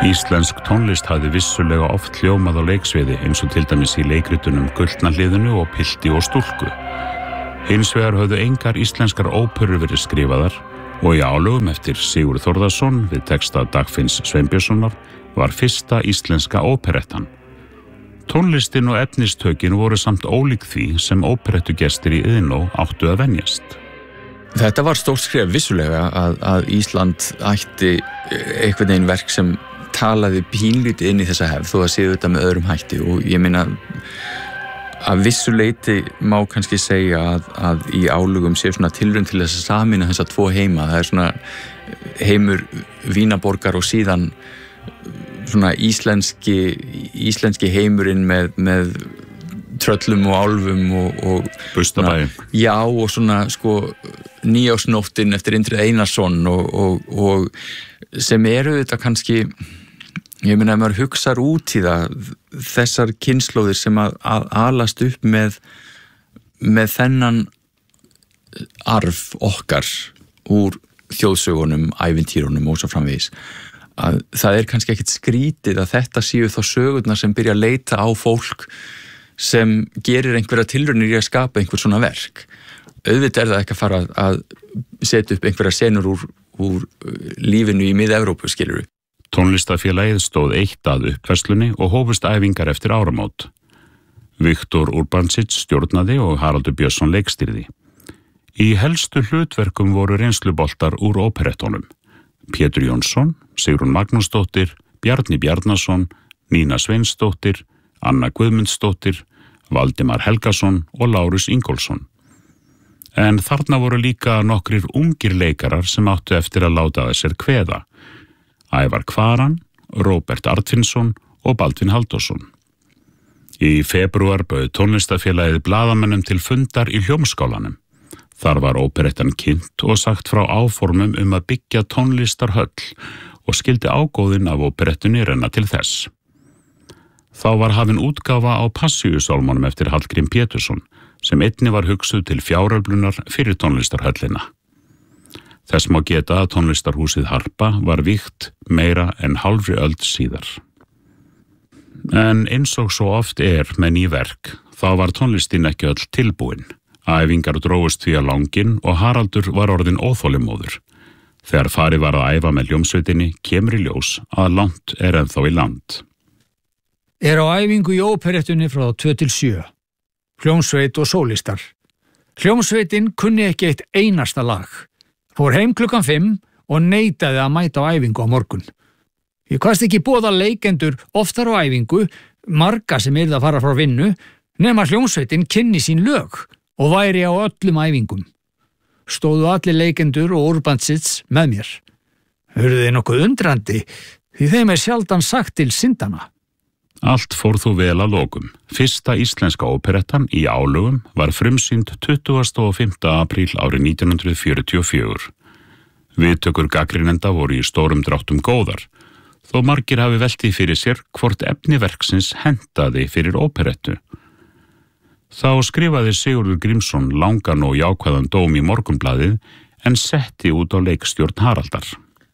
Íslensk tónlist hafði vissulega oft hljómað á leiksviði eins og til dæmis í leikritunum Gullna hliðinu og Pilti og stúlku. Hins vegar höfðu engar íslenskar óperur verið skrifaðar og í álögum eftir Sigurð Þórðarson við texta Dagfinns Sveinbjörnssonar var fyrsta íslenska óperettan. Tónlistin og efnistökin voru samt ólík því sem óperettugestir í Iðnó áttu að venjast. Þetta var stórt skref vissulega að Ísland ætti einhvern veginn verk sem talaði pínlítið inn í þessa hefð þó að séu þetta með öðrum hætti og ég meina að vissuleiti má kannski segja að í álugum séu svona tilraun til þess að sameina þessa tvo heima. Það svona heimur Vínaborgar og síðan svona íslenski heimurinn með tröllum og álfum og Bustabæi. Já, og svona sko Nýársnóttin eftir Indriða Einarsson og sem eru þetta kannski, ég meina ef maður hugsar út í það, þessar kynslóðir sem að alast upp með þennan arf okkar úr þjóðsögunum, ævintýrunum og svo framvegis, að það kannski ekkit skrítið að þetta séu þá sögurnar sem byrja að leita á fólk sem gerir einhverja tilraunir í að skapa einhver svona verk. Auðvitað það ekki að fara að setja upp einhverja senur úr lífinu í Mið-Evrópu, skilurðu. Tónlistafélagið stóð eitt að uppfærslunni og hófust æfingar eftir áramót. Viktor Urbancic stjórnaði og Haraldur Björnsson leikstýrði. Í helstu hlutverkum voru reynsluboltar úr óperettunum. Pétur Jónsson, Sigrún Magnúsdóttir, Bjarni Bjarnason, Nína Sveinsdóttir, Anna Guðmundsdóttir, Valdimar Helgason og Lárus Ingólfsson. En þarna voru líka nokkrir ungir leikarar sem áttu eftir að láta að sér kveða. Ævar Kvaran, Róbert Artfinsson og Baldvin Halldórsson. Í febrúar bauð tónlistafélagið blaðamönnum til fundar í Hljómskálanum. Þar var óperettan kynnt og sagt frá áformum að byggja tónlistarhöll og skildi ágóðin af óperettunni renna til þess. Þá var hafin útgáfa á Passíusálmunum eftir Hallgrím Pétursson sem einnig var hugsuð til fjáröflunar fyrir tónlistarhöllina. Þess má geta að tónlistarhúsið Harpa var vígt meira en hálfri öld síðar. En eins og svo oft með ný verk, þá var tónlistin ekki öll tilbúin. Æfingar drógust því að langinn og Haraldur var orðinn óþolinmóður. Þegar farið var að æfa með hljómsveitinni kemur í ljós að langt ennþá í land. Á æfingu í óperettunni frá 2 til 7. Hljómsveit og sólistar. Hljómsveitin kunni ekki eitt einasta lag. Fór heim klukkan 5 og neitaði að mæta á æfingu á morgun. Ég kvaðst ekki boða leikendur oftar á æfingu, marga sem yrði að fara frá vinnu, nema hljómsveitin kynni sín lög og væri á öllum æfingum. Stóðu allir leikendur og Urbancic með mér. Hurðu þið nokkuð undrandi, því þeim sjaldan sagt til syndana. Allt fór þó vel að lokum. Fyrsta íslenska óperettan í álögum var frumsýnd 25. apríl árið 1944. Viðtökur gagnrýnenda voru í stórum dráttum góðar, þó margir hafi velt því fyrir sér hvort efni verksins hentaði fyrir óperettu. Þá skrifaði Sigurður Grímsson langan og jákvæðan dóm í Morgunblaðið en setti út á leikstjórn Haraldar.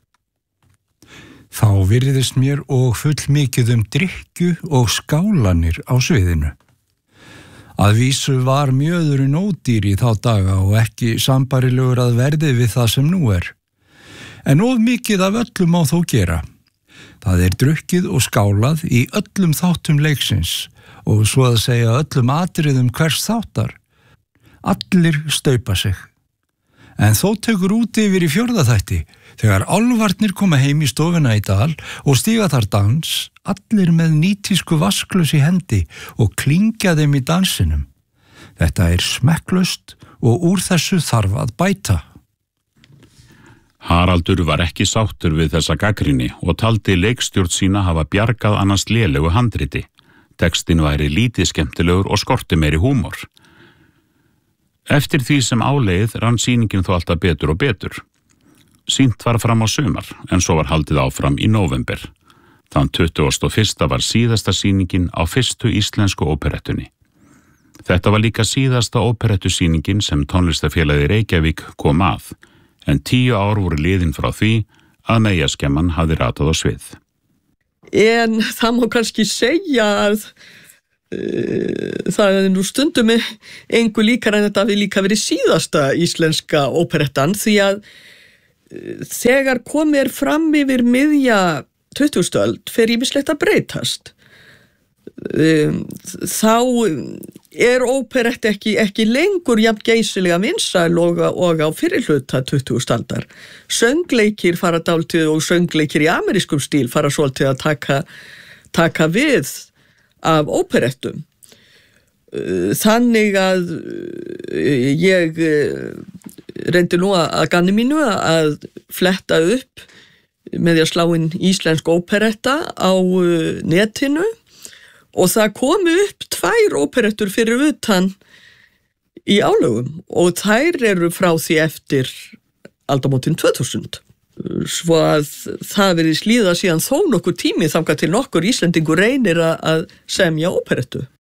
Þá virðist mér og fullmikið drykkju og skálanir á sviðinu. Að vísu var mjöðurinn ódýr í þá daga og ekki sambærilegur að verði við það sem nú er. En of mikið af öllum má þó gera. Það drukkið og skálað í öllum þáttum leiksins og svo að segja öllum atriðum hvers þáttar. Allir staupa sig. En þó tekur út yfir í 4. þætti, þegar álfarnir koma heim í stofuna í dal og stíga þar dans, allir með nýtísku vasklus í hendi og klingja þeim í dansinum. Þetta smekklaust og úr þessu þarf að bæta. Haraldur var ekki sáttur við þessa gagnrýni og taldi leikstjórn sína hafa bjargað annars lélegu handriti. Textin væri lítið skemmtilegur og skorti meiri húmor. Eftir því sem áleið rann sýningin þó alltaf betur og betur. Sýnt var fram á sumar, en svo var haldið áfram í nóvember. Þann 21. var síðasta sýningin á fyrstu íslensku óperettunni. Þetta var líka síðasta óperettusýningin sem tónlistafélagið Reykjavík kom að, en 10 ár voru liðin frá því að meyjaskemman hafði ratað á svið. En það má kannski segja að það nú stundum engu líkar en þetta hafi líka verið síðasta íslenska óperettan því að þegar komið fram yfir miðja 20. öld fer ýmislegt að breytast. Þá óperett ekki lengur jafn geysilega vinsæl og á fyrri hluta 20. aldar. Söngleikir fara dálítið og söngleikir í amerískum stíl fara svolítið að taka við af óperettum. Þannig að ég reyndi nú að ganni mínu að fletta upp með því að slá inn íslensk óperetta á netinu og það komu upp 2 óperettur fyrir utan í álögum og þær eru frá því eftir aldamótin 2000. Svo að það verið slíða síðan þó nokkur tími þangað til nokkur Íslendingur reynir að semja óperettu.